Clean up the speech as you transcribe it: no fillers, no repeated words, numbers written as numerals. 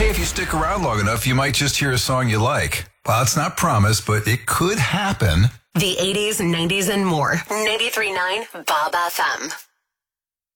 Hey, if you stick around long enough, you might just hear a song you like. Well, it's not promised, but it could happen. The 80s, 90s, and more. 93.9 Bob FM.